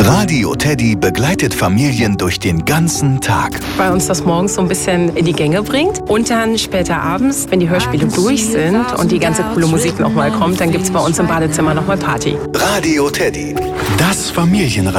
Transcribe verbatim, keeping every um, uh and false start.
Radio Teddy begleitet Familien durch den ganzen Tag. Weil uns das morgens so ein bisschen in die Gänge bringt. Und dann später abends, wenn die Hörspiele durch sind und die ganze coole Musik nochmal kommt, dann gibt es bei uns im Badezimmer nochmal Party. Radio Teddy, das Familienradio.